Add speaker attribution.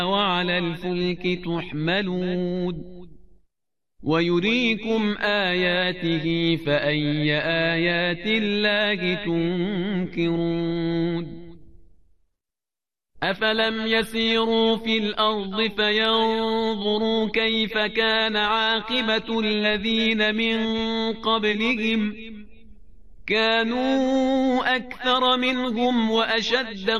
Speaker 1: وعلى الفلك تحملون ويريكم آياته فأي آيات الله تنكرون أفلم يسيروا في الأرض فينظروا كيف كان عاقبة الذين من قبلهم كانوا أكثر منهم وأشد